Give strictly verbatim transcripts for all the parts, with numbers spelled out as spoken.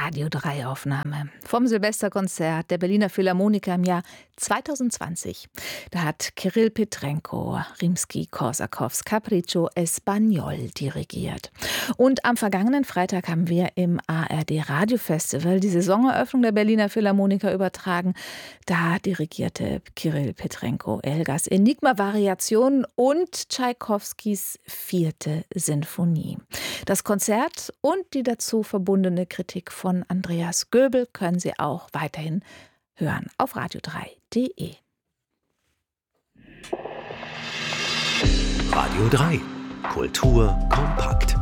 Radio drei Aufnahme vom Silvesterkonzert der Berliner Philharmoniker im Jahr zweitausendzwanzig. Da hat Kirill Petrenko Rimski-Korsakows Capriccio Espagnol dirigiert. Und am vergangenen Freitag haben wir im A R D Radiofestival die Saisoneröffnung der Berliner Philharmoniker übertragen. Da dirigierte Kirill Petrenko Elgars Enigma-Variationen und Tschaikowskis vierte Sinfonie. Das Konzert und die dazu verbundene Kritik von Andreas Göbel können Sie auch weiterhin hören auf radio drei punkt de. Radio drei. Kultur kompakt.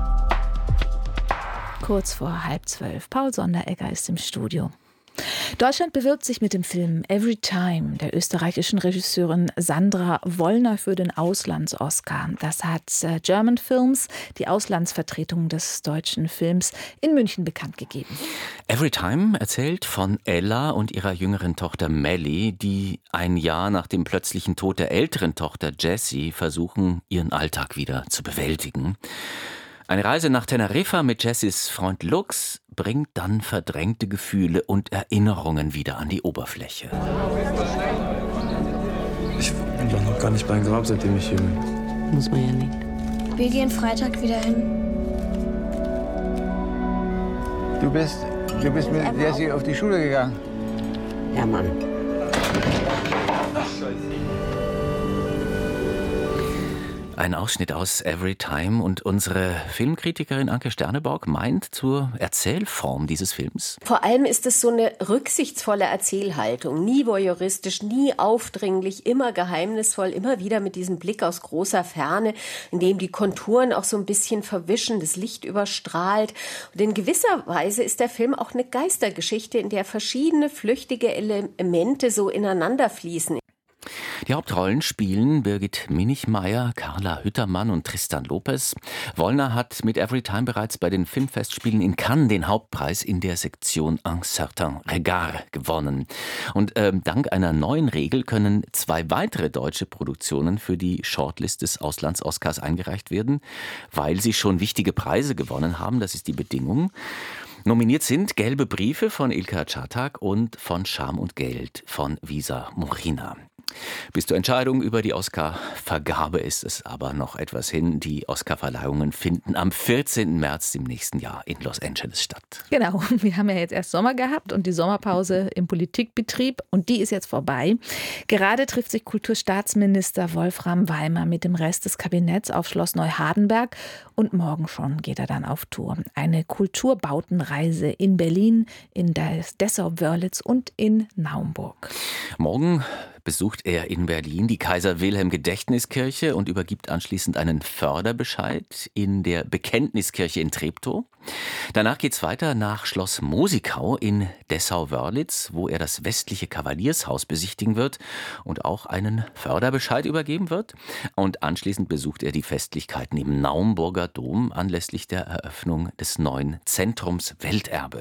Kurz vor halb zwölf. Paul Sonderegger ist im Studio. Deutschland bewirbt sich mit dem Film Every Time der österreichischen Regisseurin Sandra Wollner für den Auslands-Oscar. Das hat German Films, die Auslandsvertretung des deutschen Films, in München bekannt gegeben. Every Time erzählt von Ella und ihrer jüngeren Tochter Melly, die ein Jahr nach dem plötzlichen Tod der älteren Tochter Jessie versuchen, ihren Alltag wieder zu bewältigen. Eine Reise nach Teneriffa mit Jessies Freund Lux bringt dann verdrängte Gefühle und Erinnerungen wieder an die Oberfläche. Ich bin doch noch gar nicht beim Grab, seitdem ich hier bin. Muss man ja nicht. Wir gehen Freitag wieder hin. Du bist, du bist mit Jessie auf die Schule gegangen? Ja, Mann. Ein Ausschnitt aus Every Time und unsere Filmkritikerin Anke Sterneborg meint zur Erzählform dieses Films. Vor allem ist es so eine rücksichtsvolle Erzählhaltung, nie voyeuristisch, nie aufdringlich, immer geheimnisvoll, immer wieder mit diesem Blick aus großer Ferne, in dem die Konturen auch so ein bisschen verwischen, das Licht überstrahlt. Und in gewisser Weise ist der Film auch eine Geistergeschichte, in der verschiedene flüchtige Elemente so ineinander fließen. Die Hauptrollen spielen Birgit Minichmayr, Carla Hüttermann und Tristan Lopez. Wollner hat mit Every Time bereits bei den Filmfestspielen in Cannes den Hauptpreis in der Sektion Un certain regard gewonnen. Und äh, dank einer neuen Regel können zwei weitere deutsche Produktionen für die Shortlist des Auslands-Oscars eingereicht werden, weil sie schon wichtige Preise gewonnen haben. Das ist die Bedingung. Nominiert sind Gelbe Briefe von Ilka Czatak und Von Scham und Geld von Visa Morina. Bis zur Entscheidung über die Oscar-Vergabe ist es aber noch etwas hin. Die Oscar-Verleihungen finden am vierzehnten März im nächsten Jahr in Los Angeles statt. Genau, wir haben ja jetzt erst Sommer gehabt und die Sommerpause im Politikbetrieb und die ist jetzt vorbei. Gerade trifft sich Kulturstaatsminister Wolfram Weimer mit dem Rest des Kabinetts auf Schloss Neuhardenberg und morgen schon geht er dann auf Tour. Eine Kulturbautenreise in Berlin, in Dessau-Wörlitz und in Naumburg. Morgen besucht er in Berlin die Kaiser-Wilhelm-Gedächtniskirche und übergibt anschließend einen Förderbescheid in der Bekenntniskirche in Treptow. Danach geht's weiter nach Schloss Mosigau in Dessau-Wörlitz, wo er das westliche Kavaliershaus besichtigen wird und auch einen Förderbescheid übergeben wird. Und anschließend besucht er die Festlichkeiten im Naumburger Dom anlässlich der Eröffnung des neuen Zentrums Welterbe.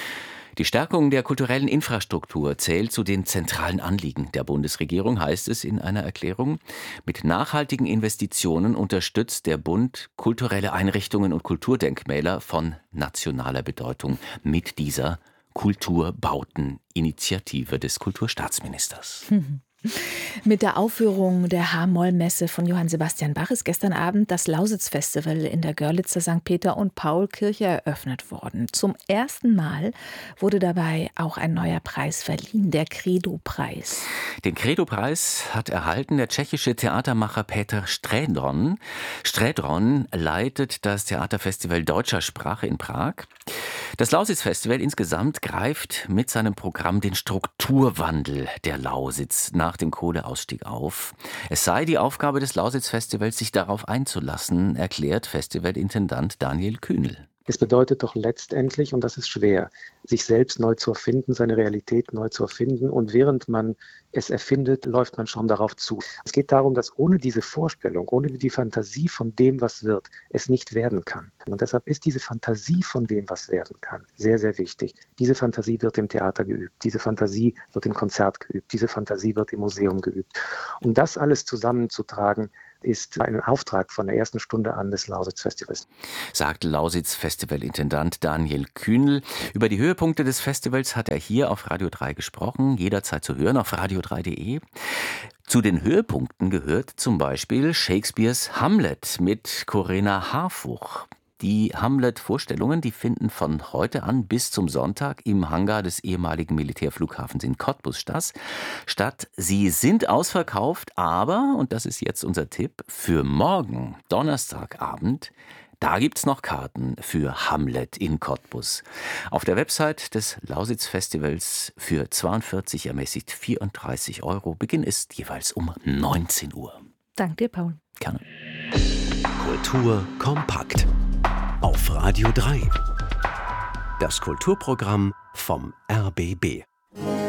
Die Stärkung der kulturellen Infrastruktur zählt zu den zentralen Anliegen der Bundesregierung, heißt es in einer Erklärung. Mit nachhaltigen Investitionen unterstützt der Bund kulturelle Einrichtungen und Kulturdenkmäler von nationaler Bedeutung mit dieser Kulturbauteninitiative des Kulturstaatsministers. Mhm. Mit der Aufführung der H-Moll-Messe von Johann Sebastian Bach ist gestern Abend das Lausitz-Festival in der Görlitzer Sankt Peter- und Paul-Kirche eröffnet worden. Zum ersten Mal wurde dabei auch ein neuer Preis verliehen, der Credo-Preis. Den Credo-Preis hat erhalten der tschechische Theatermacher Peter Strädron. Strädron leitet das Theaterfestival deutscher Sprache in Prag. Das Lausitz-Festival insgesamt greift mit seinem Programm den Strukturwandel der Lausitz nach dem Kohleausstieg auf. Es sei die Aufgabe des Lausitz-Festivals, sich darauf einzulassen, erklärt Festivalintendant Daniel Kühnel. Es bedeutet doch letztendlich, und das ist schwer, sich selbst neu zu erfinden, seine Realität neu zu erfinden. Und während man es erfindet, läuft man schon darauf zu. Es geht darum, dass ohne diese Vorstellung, ohne die Fantasie von dem, was wird, es nicht werden kann. Und deshalb ist diese Fantasie von dem, was werden kann, sehr, sehr wichtig. Diese Fantasie wird im Theater geübt, diese Fantasie wird im Konzert geübt, diese Fantasie wird im Museum geübt. Um das alles zusammenzutragen, ist ein Auftrag von der ersten Stunde an des Lausitz-Festivals. Sagt Lausitz-Festivalintendant Daniel Kühnel. Über die Höhepunkte des Festivals hat er hier auf Radio drei gesprochen, jederzeit zu hören auf radio drei punkt de. Zu den Höhepunkten gehört zum Beispiel Shakespeares Hamlet mit Corinna Harfuch. Die Hamlet-Vorstellungen, die finden von heute an bis zum Sonntag im Hangar des ehemaligen Militärflughafens in Cottbus statt. Sie sind ausverkauft, aber, und das ist jetzt unser Tipp, für morgen, Donnerstagabend, da gibt's noch Karten für Hamlet in Cottbus. Auf der Website des Lausitz-Festivals für zweiundvierzig ermäßigt vierunddreißig Euro. Beginn ist jeweils um neunzehn Uhr. Danke dir, Paul. Gerne. Kultur kompakt. Auf Radio drei. Das Kulturprogramm vom R B B.